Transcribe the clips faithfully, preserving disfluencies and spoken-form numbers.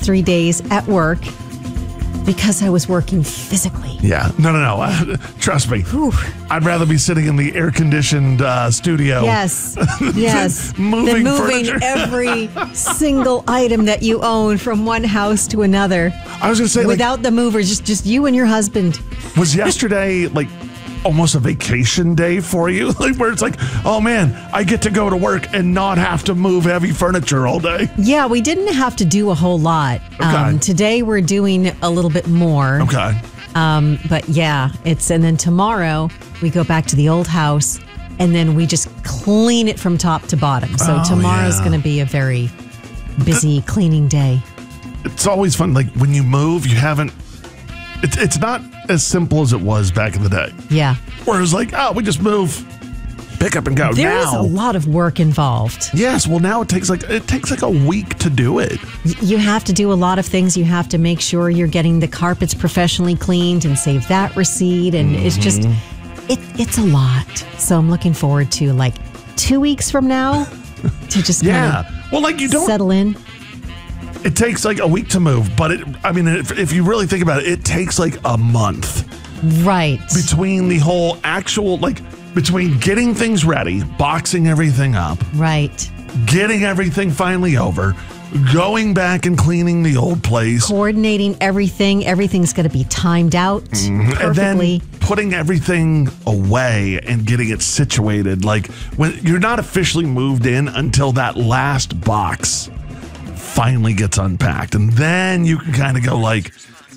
last three days at work because I was working physically. Yeah. No, no, no. Uh, trust me. Whew. I'd rather be sitting in the air-conditioned uh, studio. Yes. Yes. moving than moving furniture. every single item that you own from one house to another. I was going to say, without like, the movers, just, just you and your husband. was yesterday like almost a vacation day for you? Like where it's like, oh man, I get to go to work and not have to move heavy furniture all day. Yeah, we didn't have to do a whole lot. Okay. Um, today we're doing a little bit more. Okay. Um, but yeah, it's, and then tomorrow we go back to the old house and then we just clean it from top to bottom. So Oh, tomorrow's yeah. going to be a very busy cleaning day. It's always fun. Like when you move, you haven't, it's, it's not as simple as it was back in the day. Yeah. Where it's like, oh, we just move, pick up and go. There is now, a lot of work involved. yes. Well, now it takes like, it takes like a week to do it. Y- You have to do a lot of things. You have to make sure you're getting the carpets professionally cleaned and save that receipt. And it's just, it, it's a lot. So I'm looking forward to like two weeks from now to just Yeah. kind Well, like you of don't, settle in. it takes like a week to move, but it, I mean, if, if you really think about it, it takes like a month Right. between the whole actual, like between getting things ready, boxing everything up, Right. getting everything finally over, going back and cleaning the old place, Coordinating everything. Everything's going to be timed out and perfectly. then putting everything away and getting it situated. Like when you're not officially moved in until that last box finally gets unpacked, and then you can kind of go like,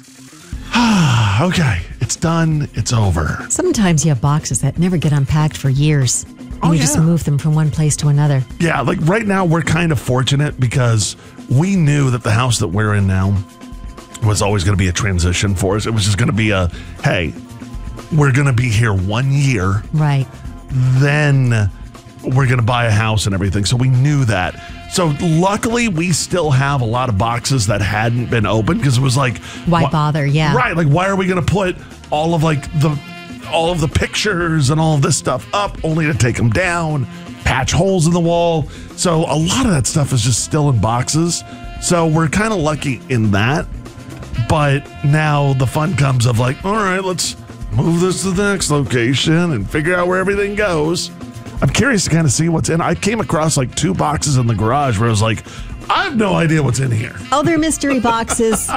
ah, okay, it's done, it's over. Sometimes you have boxes that never get unpacked for years. And Oh, you just yeah. move them from one place to another. Yeah, like right now we're kind of fortunate because we knew that the house that we're in now was always going to be a transition for us. It was just going to be a, hey, we're going to be here one year, Right. then we're going to buy a house and everything. So we knew that. So luckily we still have a lot of boxes that hadn't been opened because it was like, Why wh- bother? Yeah. Right. Like, why are we going to put all of like the, all of the pictures and all of this stuff up only to take them down, patch holes in the wall. So a lot of that stuff is just still in boxes. So we're kind of lucky in that. But now the fun comes of like, all right, let's move this to the next location and figure out where everything goes. I'm curious to kind of see what's in. I came across like two boxes in the garage where I was like, I have no idea what's in here. Oh, they're mystery boxes.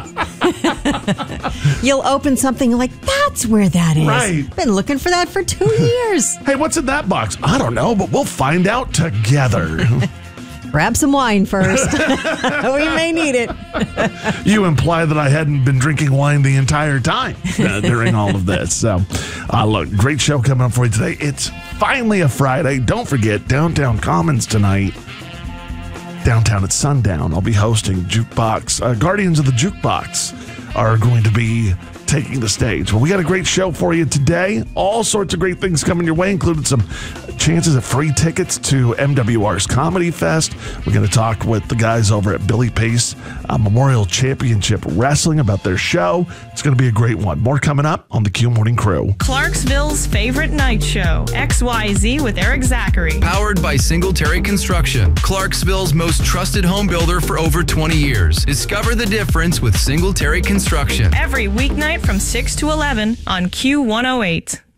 You'll open something like, that's where that is. Right. Been looking for that for two years. Hey, what's in that box? I don't know, but we'll find out together. Grab some wine first. We may need it. You imply that I hadn't been drinking wine the entire time uh, during all of this. So, uh, look, great show coming up for you today. It's finally a Friday. Don't forget, Downtown Commons tonight. Downtown at sundown. I'll be hosting Jukebox. Uh, Guardians of the Jukebox are going to be taking the stage. Well, we got a great show for you today. All sorts of great things coming your way, including some chances of free tickets to M W R's Comedy Fest. We're going to talk with the guys over at Billy Pace uh, Memorial Championship Wrestling about their show. It's going to be a great one. More coming up on the Q Morning Crew. Clarksville's favorite night show, X Y Z with Eric Zachary. Powered by Singletary Construction, Clarksville's most trusted home builder for over twenty years. Discover the difference with Singletary Construction. Every weeknight from six to eleven on Q one oh eight.